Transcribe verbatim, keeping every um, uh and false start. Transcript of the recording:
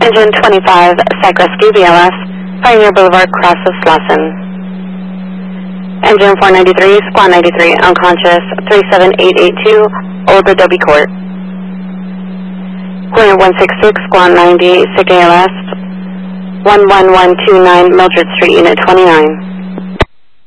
Engine twenty-five, Psych Rescue B L S, Pioneer Boulevard, Cross of Slauson. Engine four ninety-three, Squad ninety-three, unconscious, three seven eight eight two, Old Adobe Court. Clear one six six, Squad ninety, Sick A L S, one one one two nine, Mildred Street, Unit twenty-nine.